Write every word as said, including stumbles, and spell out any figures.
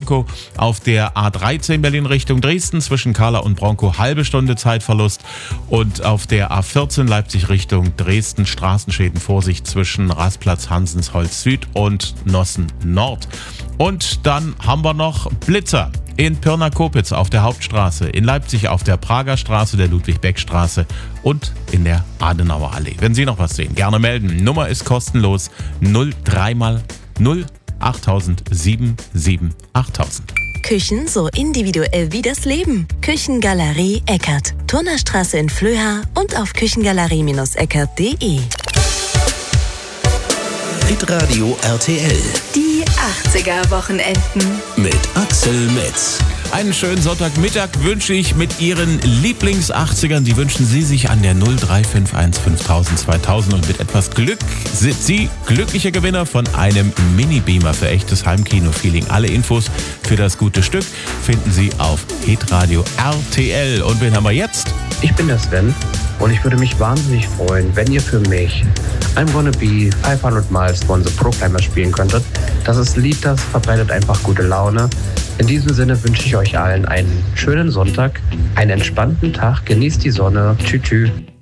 Risiko. Auf der A dreizehn Berlin Richtung Dresden zwischen Kahla und Bronkow halbe Stunde Zeitverlust. Und auf der A vierzehn Leipzig Richtung Dresden Straßenschäden, Vorsicht zwischen Rastplatz Hansensholz Süd und Nossen Nord. Und dann haben wir noch Blitzer in Pirna-Kopitz auf der Hauptstraße, in Leipzig auf der Prager Straße, der Ludwig-Beck-Straße und in der Adenauer Allee. Wenn Sie noch was sehen, gerne melden. Nummer ist kostenlos null drei mal null achttausend sieben sieben achttausend. Küchen so individuell wie das Leben. Küchengalerie Eckert. Turnerstraße in Flöha und auf küchengalerie eckert punkt de. Hitradio R T L. Die achtziger-Wochenenden. Mit Axel Metz. Einen schönen Sonntagmittag wünsche ich mit Ihren Lieblings-achtzigern. Die wünschen Sie sich an der null drei fünf eins fünftausend zweitausend. Und mit etwas Glück sind Sie glückliche Gewinner von einem Mini-Beamer für echtes Heimkino-Feeling. Alle Infos für das gute Stück finden Sie auf Hitradio R T L. Und wen haben wir jetzt? Ich bin der Sven und ich würde mich wahnsinnig freuen, wenn ihr für mich I'm Gonna Be fünfhundert Miles von The Proclaimers spielen könntet. Das ist ein Lied, das verbreitet einfach gute Laune. In diesem Sinne wünsche ich euch allen einen schönen Sonntag, einen entspannten Tag, genießt die Sonne. Tschüss, tschüss.